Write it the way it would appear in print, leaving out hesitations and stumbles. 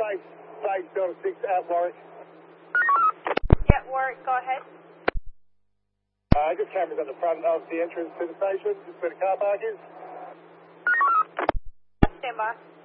Stage Delta 6 at Warwick. Yeah, Warwick, go ahead. Just cameras at the front of the entrance to the station, just where the car park is. Stand by.